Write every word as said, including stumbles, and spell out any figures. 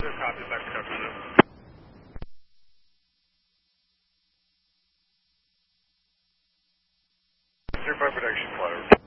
Copy, back production. Zero five production, flight over.